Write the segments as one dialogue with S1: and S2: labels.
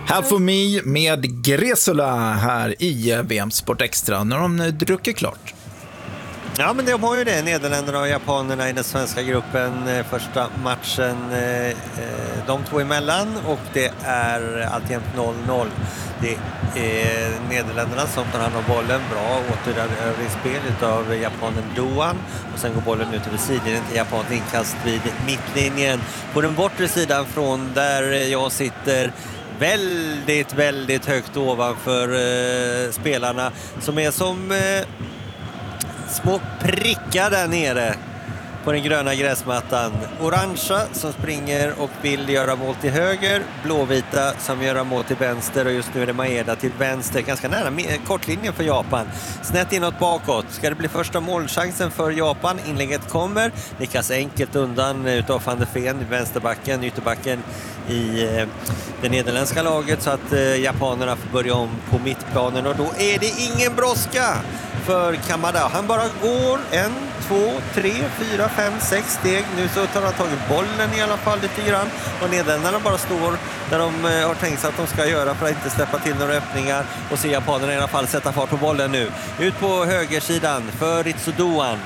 S1: Half of Me med Gresula här i VM Sport Extra när de druckit klart.
S2: Ja, men de har ju det. Nederländerna och japanerna i den svenska gruppen. Första matchen de två emellan och det är alltjämt 0-0. Det är Nederländerna som tar hand om bollen. Bra återspel av japanen Doan. Och sen går bollen ut över sidan till japanen inkast vid mittlinjen. På den bortre sidan från där jag sitter väldigt, väldigt högt ovanför spelarna som är som små prickar där nere på den gröna gräsmattan. Orangea som springer och vill göra mål till höger. Blåvita som gör mål till vänster. Och just nu är det Maeda till vänster. Ganska nära kortlinjen för Japan. Snett inåt bakåt. Ska det bli första målchansen för Japan? Inlägget kommer. Lyckas enkelt undan utav Van der Ven, vänsterbacken, ytterbacken i det nederländska laget. Så att japanerna får börja om på mittplanen. Och då är det ingen brådska för Kamada. Han bara går 1, 2, 3, 4, 5, 6 steg. Nu så tar han tagit bollen i alla fall lite grann. Och Nederländerna bara står där de har tänkt sig att de ska göra för att inte släppa till några öppningar. Och se japanerna i alla fall sätta fart på bollen nu. Ut på högersidan för Ritsu Doan.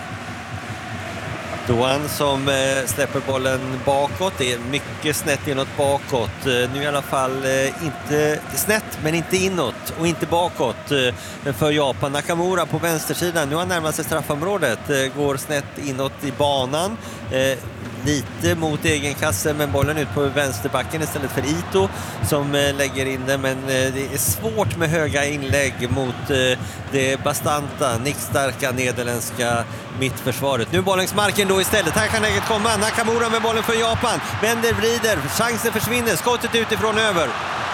S2: Doan som släpper bollen bakåt. Det är mycket snett inåt bakåt. Nu i alla fall inte snett men inte inåt och inte bakåt för Japan. Nakamura på vänstersidan. Nu har han närmat sig straffområdet. Går snett inåt i banan. Lite mot egen kasse men bollen ut på vänsterbacken istället för Ito som lägger in det. Men det är svårt med höga inlägg mot det bastanta, nickstarka nederländska mittförsvaret. Nu boll längs marken då istället. Här kan läget komma. Nakamura med bollen för Japan. Vänder, vrider. Chansen försvinner. Skottet utifrån över.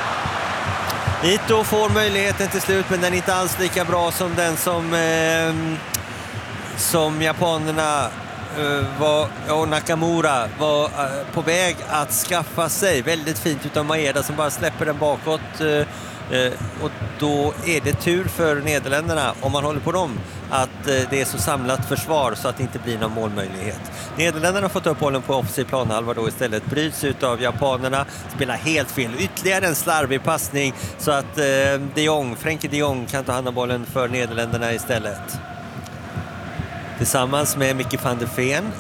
S2: Ito får möjligheten till slut men den är inte alls lika bra som den som japanerna och Nakamura var på väg att skaffa sig. Väldigt fint utav Maeda som bara släpper den bakåt. Och då är det tur för Nederländerna om man håller på dem att det är så samlat försvar så att det inte blir någon målmöjlighet. Nederländerna har fått upp bollen på offensiv planhalva då istället. Bryts utav japanerna, spelar helt fel. Ytterligare en slarvig passning så att Frenkie de Jong kan ta hand om bollen för Nederländerna istället. Tillsammans med Mickey van der Ven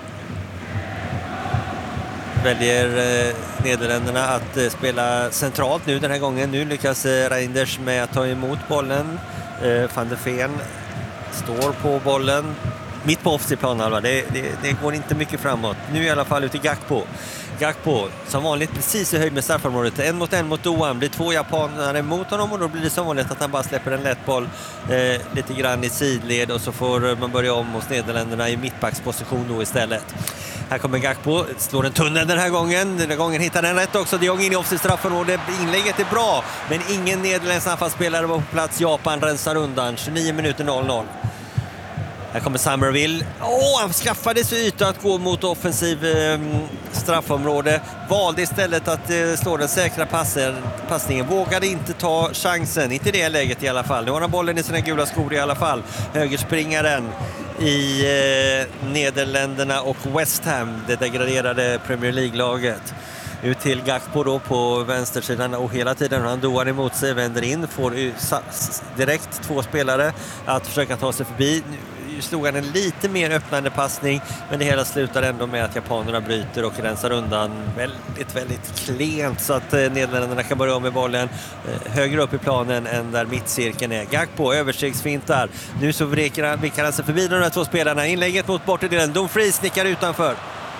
S2: väljer Nederländerna att spela centralt nu den här gången. Nu lyckas Reinders med att ta emot bollen. Van der Ven står på bollen mitt på offensiv planhalva. Det går inte mycket framåt. Nu i alla fall ut i Gakpo som vanligt precis i höjd med straffområdet. 1 mot Doan. Blir 2 japaner mot honom och då blir det som vanligt att han bara släpper en lätt boll lite grann i sidled och så får man börja om hos Nederländerna i mittbacksposition då istället. Här kommer Gakpo, slår en tunnel den här gången. Den här gången hittar den rätt också. De Jong in i offensiv straffområde. Inlägget är bra men ingen nederländsk anfallsspelare var på plats. Japan rensar undan. 29 minuter 0-0. Här kommer Summerville. Han skaffade sig yta att gå mot offensiv straffområde. Valde istället att slå den säkra passningen. Vågade inte ta chansen. Inte i det läget i alla fall. Nu har han bollen i sina gula skor i alla fall. Högerspringaren i Nederländerna och West Ham, det degraderade Premier League-laget. Ut till Gakpo då på vänstersidan och hela tiden har han Doan emot sig, vänder in, får direkt 2 spelare att försöka ta sig förbi. Nu slog han en lite mer öppnande passning men det hela slutar ändå med att japanerna bryter och rensar undan väldigt, väldigt klent så att Nederländerna kan börja om med bollen högre upp i planen än där mittcirkeln är. Gakpo överstegsfintar. Nu så vickar han sig förbi de här 2 spelarna. Inlägget mot bortedelen. Dumfries snickar utanför.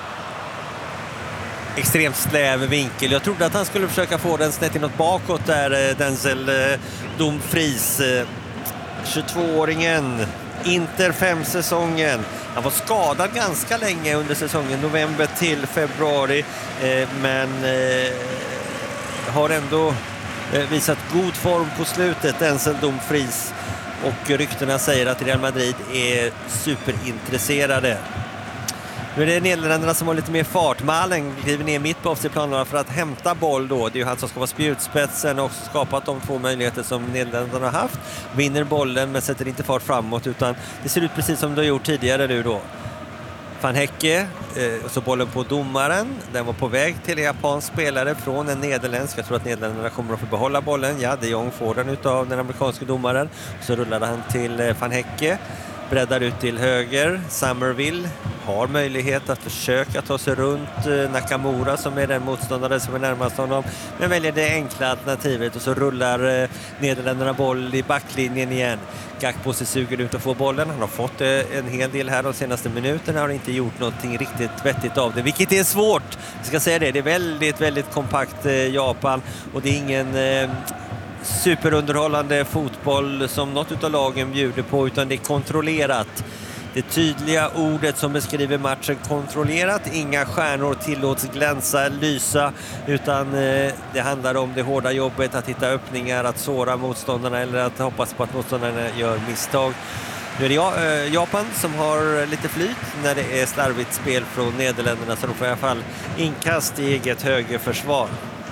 S2: Extremt släv vinkel. Jag trodde att han skulle försöka få den snett inåt bakåt där Denzel Dumfries 22-åringen Inter 5-säsongen. Han var skadad ganska länge under säsongen, november till februari, men har ändå visat god form på slutet, Denzel Dumfries. Och ryktena säger att Real Madrid är superintresserade. Nu är det Nederländerna som har lite mer fart. Malen kliver ner mitt på offensivplanen för att hämta boll då. Det är ju han som ska vara spjutspetsen och också skapat de 2 möjligheter som Nederländerna har haft. Vinner bollen men sätter inte fart framåt utan det ser ut precis som det har gjort tidigare nu då. Van Hecke, och så bollen på domaren. Den var på väg till en japansk spelare från en nederländsk. Jag tror att nederländerna kommer att få behålla bollen. Ja, de Jong får den utav den amerikanska domaren. Så rullade han till Van Hecke. Breddar ut till höger. Somerville har möjlighet att försöka ta sig runt Nakamura som är den motståndare som är närmast honom. Men väljer det enkla alternativet och så rullar nederländerna boll i backlinjen igen. Gakpo ser sugen ut att få bollen. Han har fått en hel del här de senaste minuterna. Har inte gjort någonting riktigt vettigt av det. Vilket är svårt. Jag ska säga det. Det är väldigt, väldigt kompakt Japan. Och det är ingen superunderhållande fotboll som något av lagen bjuder på. Utan det är kontrollerat. Det tydliga ordet som beskriver matchen, kontrollerat. Inga stjärnor tillåts glänsa, lysa, utan det handlar om det hårda jobbet, att hitta öppningar, att såra motståndarna eller att hoppas på att motståndarna gör misstag. Nu är det Japan som har lite flyt när det är slarvigt spel från Nederländerna, så de får i alla fall inkast i eget högerförsvar.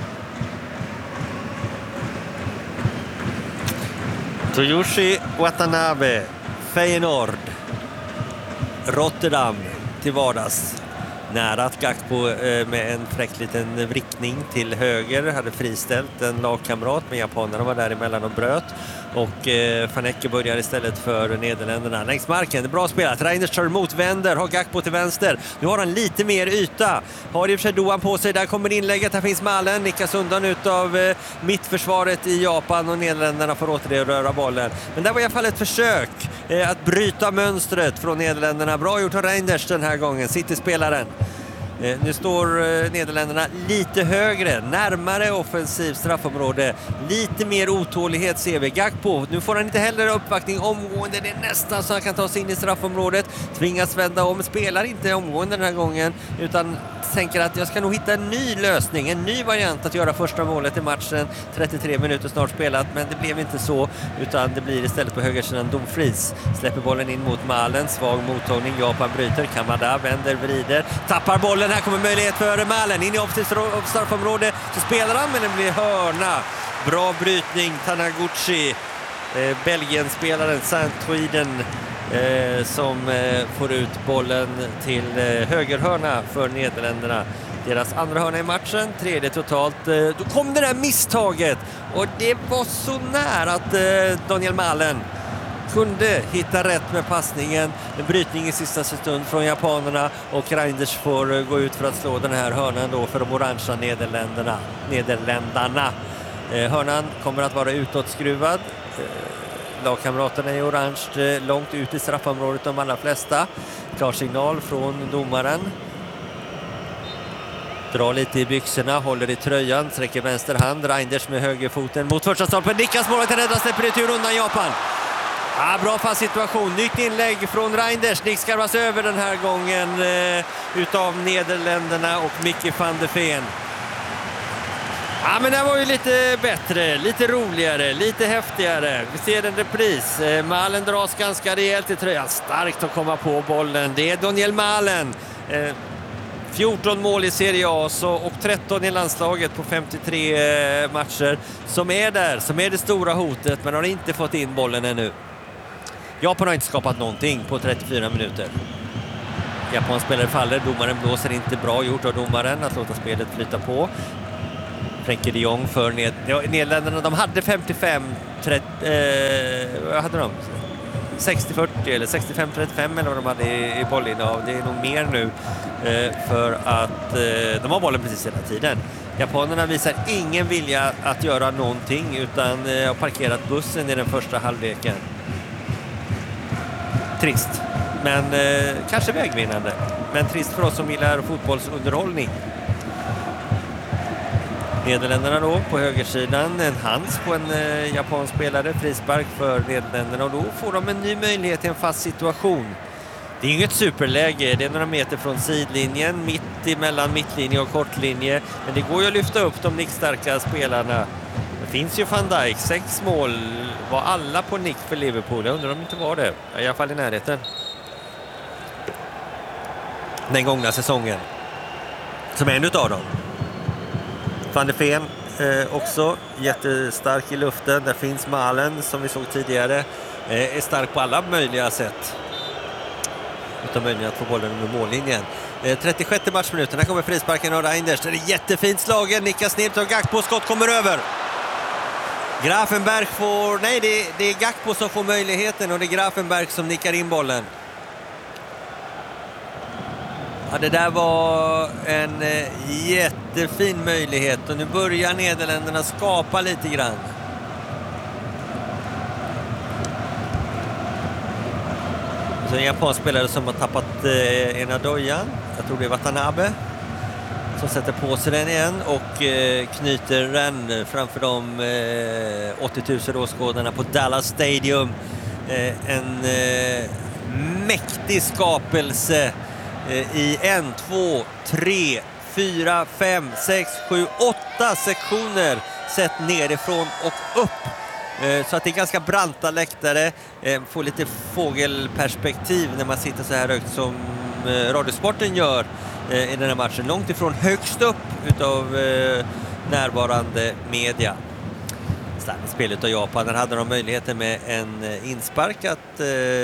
S2: Toyoshi Watanabe, Feyenoord. Rotterdam till vardags. Nära att Gakpo med en fräck liten vrickning till höger hade friställt en lagkamrat, men japanerna var däremellan och bröt. Och Van Hecke börjar istället för Nederländerna. Längs marken, det är bra spelat. Reinders tar emot, vänder, har Gakpo till vänster. Nu har han lite mer yta. Har i och för sig Doan på sig, där kommer inlägget. Här finns Malen, nickas undan utav mittförsvaret i Japan och Nederländerna får återröra bollen. Men det var i alla fall ett försök att bryta mönstret från Nederländerna. Bra gjort av Reinders den här gången, City-spelaren. Nu står Nederländerna lite högre, närmare offensiv straffområde. Lite mer otålighet ser vi. Gakpo, nu får han inte heller uppvaktning omgående. Det är nästan så han kan ta sig in i straffområdet. Tvingas vända om, spelar inte omgående den här gången, utan tänker att jag ska nog hitta en ny lösning, en ny variant att göra första målet i matchen. 33 minuter snart spelat, men det blev inte så, utan det blir istället på högersidan Dumfries. Släpper bollen in mot Malen, svag mottagning. Japan bryter, Kamada vänder, vrider, tappar bollen. Här kommer möjlighet för Malen in i straffområde, så spelar han, men det blir hörna. Bra brytning, Taniguchi, Belgien-spelaren Saint-Truiden, som får ut bollen till högerhörna för Nederländerna. Deras andra hörna i matchen, tredje totalt. Då kom det där misstaget och det var så nära att Daniel Malen kunde hitta rätt med passningen. En brytning i sista stund från japanerna och Reinders får gå ut för att slå den här hörnan då för de orangea Nederländarna. Hörnan kommer att vara utåtskruvad. Lagkamraterna är orange långt ut i straffområdet, de allra flesta. Klar signal från domaren. Drar lite i byxorna, håller i tröjan, sträcker vänster hand. Reinders med högerfoten mot första stolpen. Nickas målet, räddas, släpper ut ur undan Japan. Bra fast situation. Nytt inlägg från Reinders. Nick skarvas över den här gången utav Nederländerna och Mickey van de Ven. Men det var ju lite bättre, lite roligare, lite häftigare. Vi ser en repris. Malen dras ganska rejält i tröjan. Starkt att komma på bollen. Det är Daniel Malen. 14 mål i Serie A och 13 i landslaget på 53 matcher. Som är där, som är det stora hotet, men har inte fått in bollen ännu. Japan har inte skapat någonting på 34 minuter. Japans spelare faller, domaren blåser, inte bra gjort av domaren att låta spelet flyta på. Frenkie de Jong för Nederländerna. De hade 55-30, vad hade de? 60-40 eller 65-35 eller vad de hade i bollinnehav. Det är nog mer nu för att de har bollen precis hela tiden. Japanerna visar ingen vilja att göra någonting utan har parkerat bussen i den första halvleken. Trist, men kanske vägvinnande. Men trist för oss som gillar fotbollsunderhållning. Nederländerna då på högersidan, en hands på en japansk spelare, frispark för Nederländerna och då får de en ny möjlighet till en fast situation. Det är inget superläge, det är några meter från sidlinjen, mitt emellan mittlinje och kortlinje, men det går ju att lyfta upp de nickstarka spelarna. Det finns ju Van Dijk, 6 mål, var alla på nick för Liverpool, jag undrar om det inte var det, i alla fall i närheten. Den gångna säsongen, som är en utav dem. Van de Ven också jättestark i luften. Där finns Malen som vi såg tidigare. Är stark på alla möjliga sätt. utan möjlighet att få bollen under mållinjen. 36 matchminuten, här kommer frisparken av Reinders. Det är jättefint slagen, nickas ner och Gakpo, skott kommer över. Grafenberg får, nej det är Gakpo som får möjligheten och det är Grafenberg som nickar in bollen. Ja, det där var en jättefin möjlighet och nu börjar Nederländerna skapa lite grann. Så en japansk spelare som har tappat ena dojan. Jag tror det är Watanabe som sätter på sig den igen och knyter den framför de 80 000 åskådarna på Dallas Stadium. En mäktig skapelse i 1, 2, 3, 4, 5, 6, 7, 8 sektioner sett nerifrån och upp. Så att det är ganska branta läktare. Får lite fågelperspektiv när man sitter så här högt som Radiosporten gör i den här matchen. Långt ifrån högst upp utav närvarande media. Starkt spel utav Japan. Där hade de möjligheten med en inspark att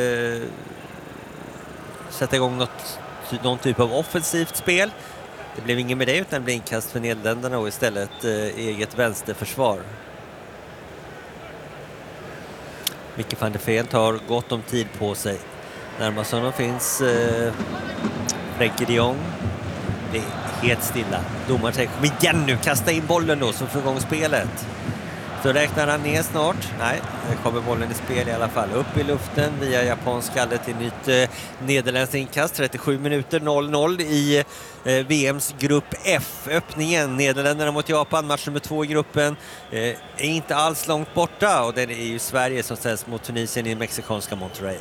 S2: sätta igång någon typ av offensivt spel. Det blev ingen med det utan det blev inkast för Nederländerna och istället eget vänsterförsvar. Micke van der Ven tar gott om tid på sig. Närmast honom finns Frenkie de Jong. Det är helt stilla. Domaren säger, kom igen nu, kasta in bollen då så får igång spelet. Så räknar han ner snart. Nej, det kommer bollen i spel i alla fall. Upp i luften via japansk skalle till nytt nederländskt inkast. 37 minuter 0-0 i VMs grupp F. Öppningen, Nederländerna mot Japan, match nummer 2 i gruppen. Är inte alls långt borta och det är ju Sverige som ställs mot Tunisien i mexikanska Monterrey.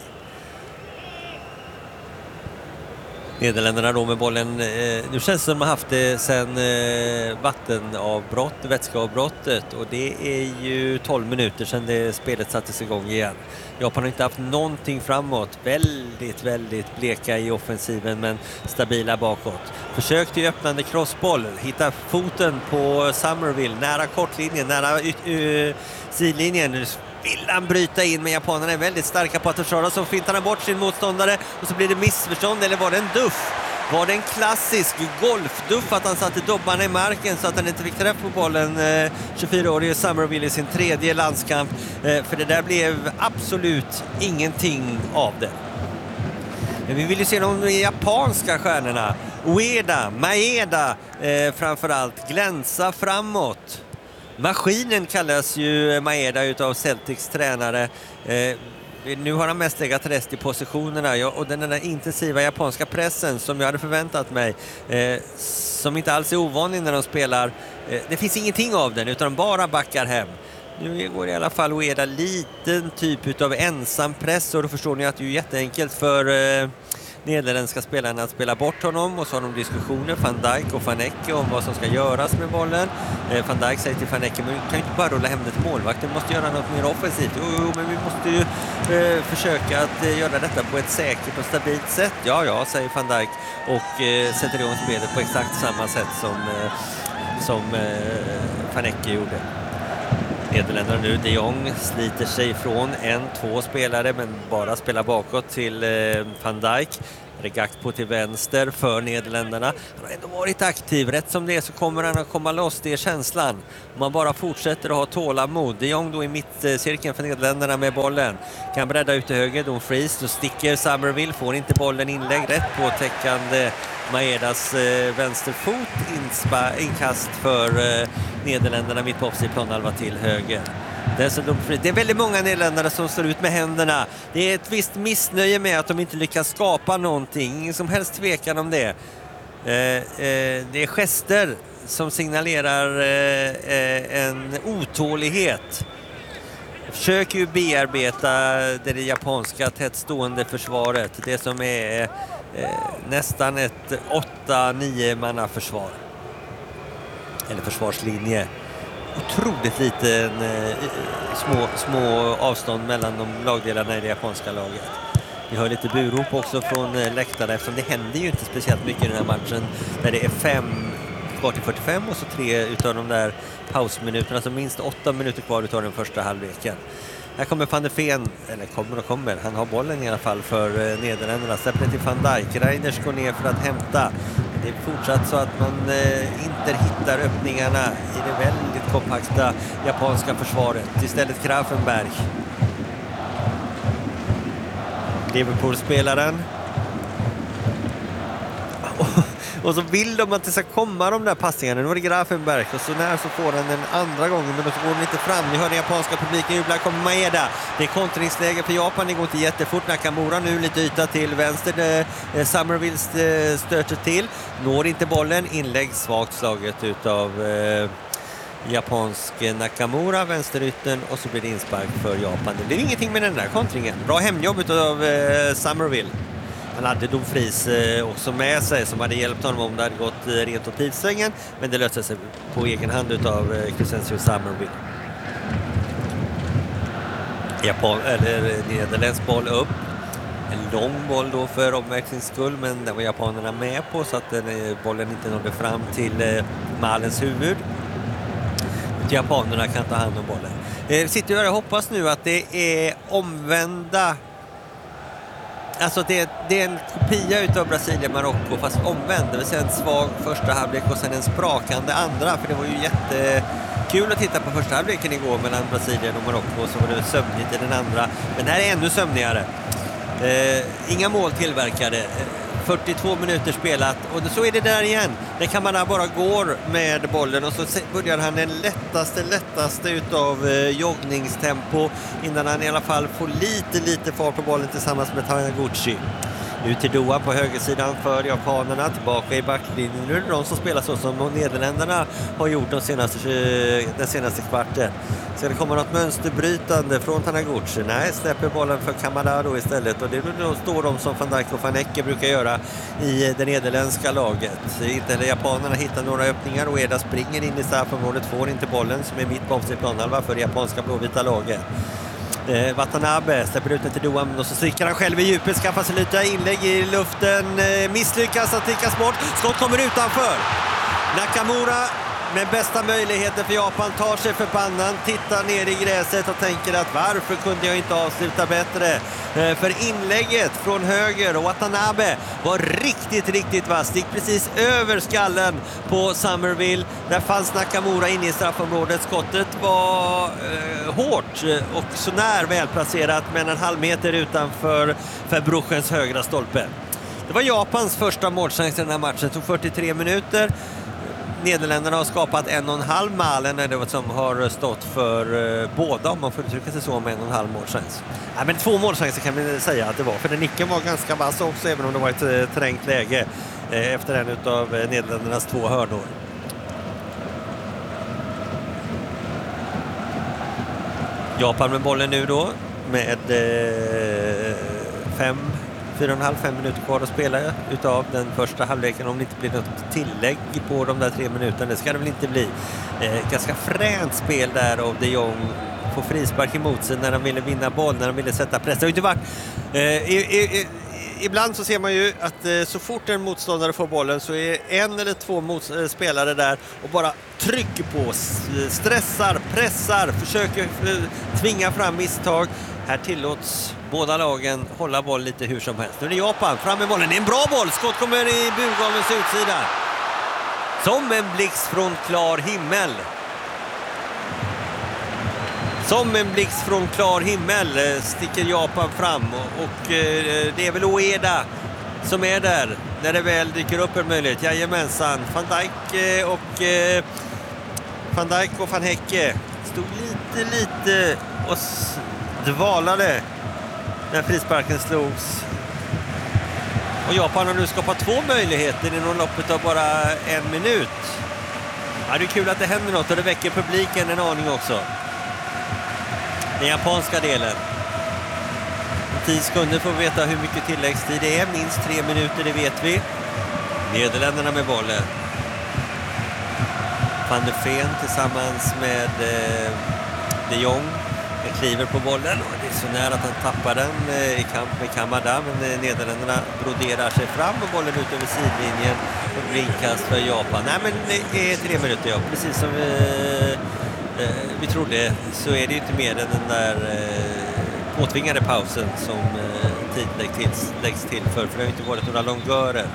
S2: Nederländerna då med bollen, nu känns det som de har haft det sedan vattenavbrott, vätskeavbrottet och det är ju 12 minuter sedan det spelet sattes igång igen. Japan har inte haft någonting framåt, väldigt bleka i offensiven men stabila bakåt. Försök till öppnande crossboll, hitta foten på Somerville, nära kortlinjen, nära sidlinjen. Vill han bryta in, men japanerna är väldigt starka på att försvara, så fintar han bort sin motståndare och så blir det missförstånd, eller var det en duff? Var det en klassisk golfduff att han satte dobban i marken så att han inte fick träff på bollen, 24-årige Somerville i sin 3:e landskamp, för det där blev absolut ingenting av det. Men vi vill ju se de japanska stjärnorna, Ueda, Maeda framförallt, glänsa framåt. Maskinen kallas ju Maeda utav Celtics tränare. Nu har han mest legat rest i positionerna och den där intensiva japanska pressen som jag hade förväntat mig, som inte alls är ovanlig när de spelar. Det finns ingenting av den utan de bara backar hem. Nu går i alla fall Ueda liten typ utav ensam press och då förstår ni att det är jätteenkelt för nederländska spelarna att spela bort honom, och så har de diskussioner, Van Dijk och Van Ecke, om vad som ska göras med bollen. Van Dijk säger till Van Ecke, men vi kan ju inte bara rulla hem det till målvakten, vi måste göra något mer offensivt. Jo, men vi måste ju försöka att göra detta på ett säkert och stabilt sätt. Ja, säger Van Dijk och sätter igång spelet på exakt samma sätt som Van Ecke gjorde. Nederländerna nu, de Jong sliter sig ifrån 1-2 spelare men bara spelar bakåt till Van Dijk. Gakpo till vänster för Nederländerna. Han har ändå varit aktiv, rätt som det är så kommer han att komma loss, det är känslan. Om man bara fortsätter att ha tålamod. De Jong då i mittcirkeln för Nederländerna med bollen. Kan bredda ut till höger, Dumfries, då sticker Somerville, får inte bollen inlägg, rätt på täckande Maedas vänsterfot, inkast för Nederländerna mitt på offside planhalva till höger. Det är väldigt många nederländare som står ut med händerna. Det är ett visst missnöje med att de inte lyckas skapa någonting. Ingen som helst tvekan om det. Det är gester som signalerar en otålighet. Försöker ju bearbeta det japanska tättstående försvaret. Det som är nästan ett 8-9 manna försvar. Eller försvarslinje. Otroligt liten små avstånd mellan de lagdelarna i det japanska laget. Vi hör lite burop också från läktarna, eftersom det händer ju inte speciellt mycket i den här matchen där det är 5 kvar till 45 och så 3 utav de där pausminuterna, så minst 8 minuter kvar utav den första halvleken. Här kommer van der Ven, eller kommer, han har bollen i alla fall för Nederländerna. Släpper till Van Dijk, Reinders går ner för att hämta. Det är fortsatt så att man inte hittar öppningarna i det väldigt kompakta japanska försvaret. Istället Grafenberg. Liverpool-spelaren. Och så vill de att det ska komma de där passningarna. Nu var det Grafenberg och så när så får han den andra gången, men då går den inte fram. Ni hör den japanska publiken jubla, kommer Maeda. Det är kontringsläge för Japan, det går inte jättefort. Nakamura nu lite yta till vänster. Summerville stöter till. Når inte bollen, inlägg svagt slaget utav japansk Nakamura, vänsterytten, och så blir det inspark för Japan. Det blir ingenting med den där kontringen. Bra hemjobb utav Summerville. Han hade Dumfries också med sig som hade hjälpt honom om det hade gått rent åt tidsvängen, men det löste sig på egen hand utav Crescencio Summerville. Nederländsk boll upp. En lång boll då för omväxlings skull, men det var japanerna med på så att bollen inte nådde fram till Malens huvud. Japanerna kan ta hand om bollen. Sitter jag och hoppas nu att det är omvända. Alltså det är en kopia utav Brasilien-Marocko fast omvänd. Det vill säga en svag första halvlek och sen en sprakande andra. För det var ju jättekul att titta på första halvleken igår mellan Brasilien och Marocko. Och så var det sömnigt i den andra. Men det här är ännu sömnigare. Inga mål tillverkade. 42 minuter spelat och så är det där igen. Det kan man bara går med bollen och så börjar han den lättaste utav joggningstempo innan han i alla fall får lite fart på bollen tillsammans med Taniguchi. Nu till Doha på högersidan för japanerna, tillbaka i backlinjen. Nu är det de som spelar så som Nederländerna har gjort den senaste kvarten. Ska det komma något mönsterbrytande från Taniguchi? Nej, släpper bollen för Kamada då istället. Och det då står de som Van Dijk och Van Hecke brukar göra i det nederländska laget. Inte heller japanerna hittar några öppningar och Eda springer in i straffområdet, får inte bollen som är mitt på offensiv planhalva för det japanska blåvita laget. Watanabe släpper ut den till Doha och så sticker han själv i djupet, skaffar sig lite inlägg i luften, misslyckas att stickas bort, skott kommer utanför. Nakamura med bästa möjligheten för Japan tar sig för pannan, tittar ner i gräset och tänker att varför kunde jag inte avsluta bättre? För inlägget från höger och Watanabe var riktigt vass. Gick precis över skallen på Summerville. Där fanns Nakamura inne i straffområdet. Skottet var hårt och så när välplacerat, men en halv meter utanför Bruchens högra stolpe. Det var Japans första målchans i den här matchen. Det tog 43 minuter. Nederländerna har skapat 1,5 Malen är det som har stått för båda, om man får uttrycka sig så, med 1,5 målchans. Ja, men 2 målchanser kan vi säga att det var, för den nicken var ganska vass också, även om det var ett trängt läge efter en av Nederländernas 2 hörnor. Japan med bollen nu då med 4,5 minuter kvar att spela utav den första halvleken, om det inte blir något tillägg på de där 3 minuterna. Det ska det väl inte bli. Ganska fränt spel där av De Jong på frispark emot sig när de ville vinna boll, när de ville sätta press. Det har ju inte varit... Ibland så ser man ju att så fort en motståndare får bollen så är 1 eller 2 spelare där och bara trycker på, stressar, pressar, försöker tvinga fram misstag. Här tillåts båda lagen hålla boll lite hur som helst. Nu är det Japan, fram med bollen. Det är en bra boll. Skott kommer i burgavens utsida. Som en blixt från klar himmel. Som en blixt från klar himmel sticker Japan fram. Och det är väl Ueda som är där när det väl dyker upp en möjlighet. Jajamensan. Van Dijk och Van Hecke stod lite och dvalade när frisparken slogs. Och Japan har nu skapat 2 möjligheter inom loppet av bara 1 minut. Ja, det är kul att det händer något och det väcker publiken en aning också. Den japanska delen. 10 sekunder får vi veta hur mycket tilläggstid det är. Minst 3 minuter, det vet vi. Nederländerna med bollen. Van der Ven tillsammans med De Jong kliver på bollen och det är så nära att han tappar den i kamp med Kamada, men Nederländerna broderar sig fram och bollen ut över sidlinjen och inkast för Japan. Nej, men det är 3 minuter, ja, precis som vi trodde så är det ju inte mer än den där påtvingade pausen som tid läggs till för det har ju inte varit några långörer.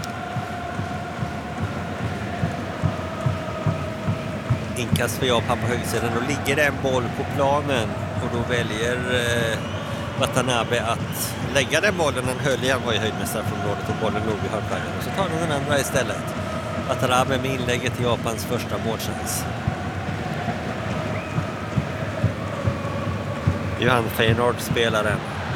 S2: Inkast för Japan på högersidan. Då ligger det en boll på planen och då väljer Watanabe att lägga den bollen. Han höll igen, var i höjd med straffområdet och bollen låg i hörnflaggan. Och så tar den andra istället. Watanabe med inlägget till Japans första målchans. Johan Feyenoord spelaren.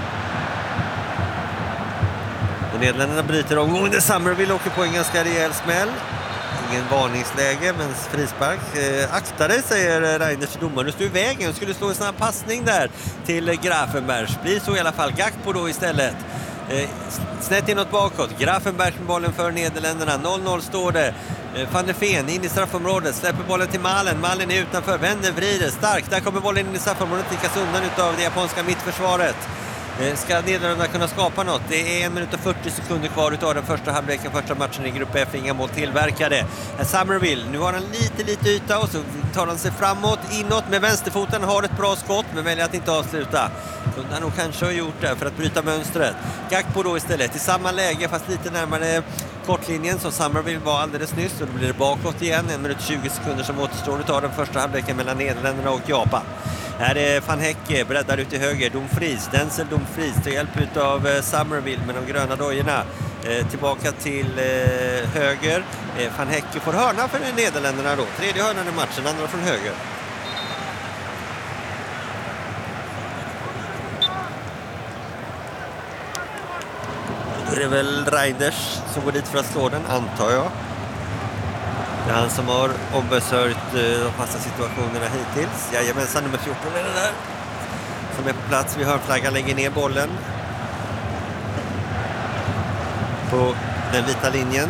S2: Nederländerna bryter omgången. Det Summerville åker på en ganska rejäl smäll. Ingen varningsläge, men frispark. Akta dig, säger Reinders till domaren. Du står i vägen. Skulle slå en snabb passning där till Grafenberg. Blir så i alla fall. Gakpo då istället. Snett inåt bakåt. Grafenberg med bollen för Nederländerna. 0-0 står det. Van der Feen in i straffområdet. Släpper bollen till Malen. Malen är utanför. Vänder, vrider. Starkt. Där kommer bollen in i straffområdet. Tickas undan utav det japanska mittförsvaret. Ska Nederländerna kunna skapa något? Det är 1 minut och 40 sekunder kvar utav den första halvleken, första matchen i grupp F. Inga mål tillverkade. Summerville, nu har han lite yta och så tar han sig framåt, inåt med vänsterfoten, har ett bra skott men väljer att inte avsluta. Kunde han nog kanske ha gjort det för att bryta mönstret. Gakpo då istället i samma läge fast lite närmare kortlinjen som Summerville var alldeles nyss, och då blir det bakåt igen. 1 minut 20 sekunder som återstår utav den första halvleken mellan Nederländerna och Japan. Här är Van Hecke, breddar ut till höger. Dumfries, Denzel Dumfries till hjälp av Summerville med de gröna dojorna. Tillbaka till höger. Van Hecke får hörna för Nederländerna då. Tredje hörnan i matchen, andra från höger. Då är det väl Reinders som går dit för att slå den, antar jag. Det är han som har ombesörjt de fasta situationerna hittills. Jajamensan, nummer 14 är det där. Som är på plats vid hörnflaggan, lägger ner bollen på den vita linjen.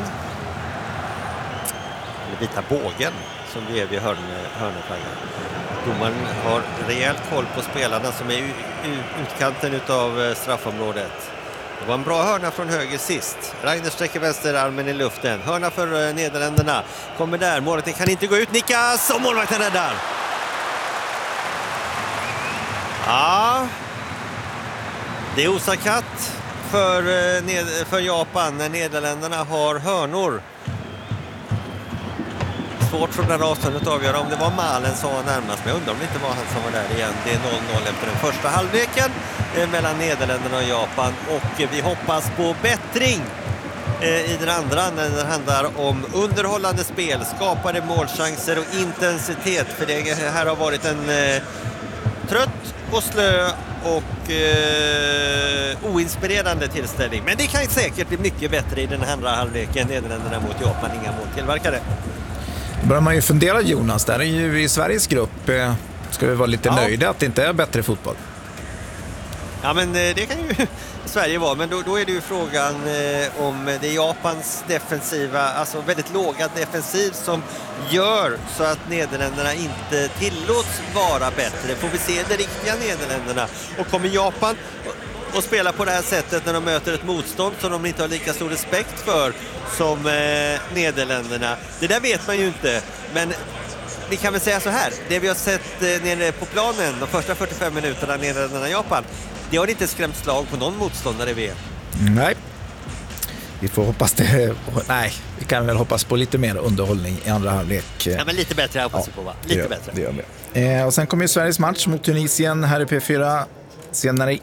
S2: Den vita bågen som vi är vid hörnflaggan. Domaren har rejält koll på spelarna som är i utkanten utav straffområdet. Det var en bra hörna från höger sist. Reiner sträcker vänsterarmen i luften. Hörna för Nederländerna. Kommer där. Målet kan inte gå ut. Nickas och målvakten räddar. Ja. Det är osakatt för Japan när Nederländerna har hörnor. Svårt från den avståndet att avgöra om det var Malen som var närmast. Men jag undrar om det inte var han som var där igen. Det är 0-0 efter den första halvleken mellan Nederländerna och Japan. Och vi hoppas på bättring i den andra när det handlar om underhållande spel, skapade målchanser och intensitet. För det här har varit en trött och slö och oinspirerande tillställning. Men det kan säkert bli mycket bättre i den andra halvleken. Nederländerna mot Japan, inga mål tillverkade.
S1: Börjar man ju fundera, Jonas, där är ju i Sveriges grupp ska vi vara lite nöjda att det inte är bättre fotboll.
S2: Ja, men det kan ju Sverige vara, men då är det ju frågan om det är Japans defensiva, alltså väldigt låga defensiv som gör så att Nederländerna inte tillåts vara bättre. Får vi se det riktiga Nederländerna, och kommer Japan och spela på det här sättet när de möter ett motstånd som de inte har lika stor respekt för som Nederländerna. Det där vet man ju inte, men vi kan väl säga så här. Det vi har sett nere på planen de första 45 minuterna Nederländerna Japan, det har inte skrämt slag på någon motståndare i VM.
S1: Nej. Vi får hoppas det. Nej, vi kan väl hoppas på lite mer underhållning i andra halvlek.
S2: Ja, men lite bättre hoppas vi på, va? Lite bättre.
S1: Det gör vi. Och sen kommer ju Sveriges match mot Tunisien här i P4 senare